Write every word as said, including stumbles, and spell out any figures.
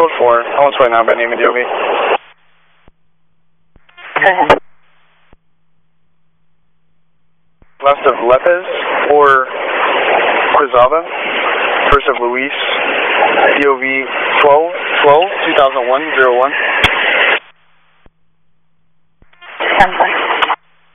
Code four, I want twenty-nine by name and D O B. Left of Lepez or Quizaba, first of Luis, D O V twelve, twelve, two thousand one, zero one. ten five.